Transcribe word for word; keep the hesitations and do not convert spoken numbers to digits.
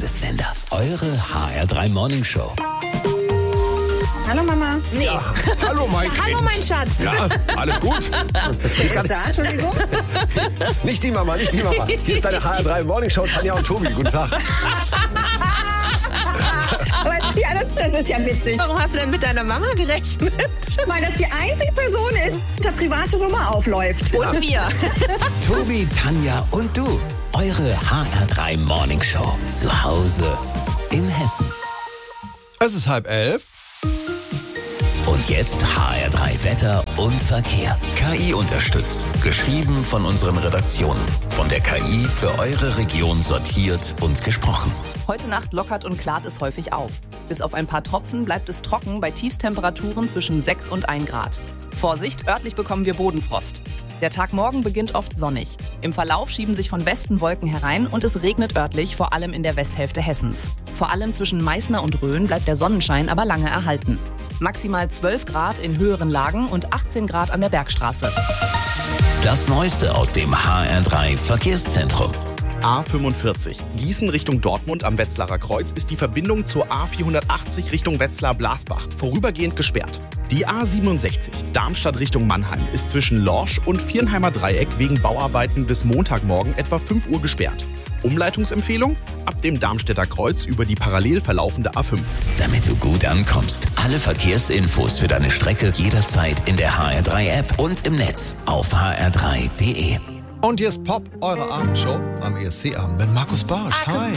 Bundesländer. Eure H R drei Morning Show. Hallo Mama. Nee. Ja, hallo mein Kind. Hallo mein Schatz. Ja, alles gut? Ist das da? Entschuldigung. Nicht die Mama, nicht die Mama. Hier ist deine H R drei Morning Show, Tanja und Tobi. Guten Tag. Aber ja, das, das ist ja witzig. Warum hast du denn mit deiner Mama gerechnet? Weil das die einzige Person ist, die der private Nummer aufläuft. Und wir. Tobi, Tanja und du. Eure H R drei Morning Show. Zu Hause in Hessen. Es ist halb elf. Und jetzt H R drei Wetter und Verkehr. K I unterstützt. Geschrieben von unseren Redaktionen. Von der K I für eure Region sortiert und gesprochen. Heute Nacht lockert und klart es häufig auf. Bis auf ein paar Tropfen bleibt es trocken bei Tiefstemperaturen zwischen sechs und ein Grad. Vorsicht, örtlich bekommen wir Bodenfrost. Der Tag morgen beginnt oft sonnig. Im Verlauf schieben sich von Westen Wolken herein und es regnet örtlich, vor allem in der Westhälfte Hessens. Vor allem zwischen Meißner und Rhön bleibt der Sonnenschein aber lange erhalten. Maximal zwölf Grad in höheren Lagen und achtzehn Grad an der Bergstraße. Das Neueste aus dem H R drei Verkehrszentrum. A fünfundvierzig. Gießen Richtung Dortmund am Wetzlarer Kreuz ist die Verbindung zur A vierhundertachtzig Richtung Wetzlar-Blasbach vorübergehend gesperrt. Die A siebenundsechzig. Darmstadt Richtung Mannheim ist zwischen Lorsch und Viernheimer Dreieck wegen Bauarbeiten bis Montagmorgen etwa fünf Uhr gesperrt. Umleitungsempfehlung? Ab dem Darmstädter Kreuz über die parallel verlaufende A fünf. Damit du gut ankommst. Alle Verkehrsinfos für deine Strecke jederzeit in der H R drei App und im Netz auf h r drei punkt d e. Und hier ist Pop, eure Abendshow am E S C-Abend mit Markus Barsch. Hi.